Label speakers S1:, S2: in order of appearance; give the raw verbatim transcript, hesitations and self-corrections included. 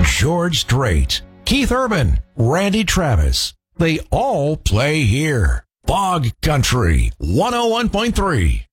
S1: George Strait, Keith Urban, Randy Travis. They all play here. Bog Country one oh one point three.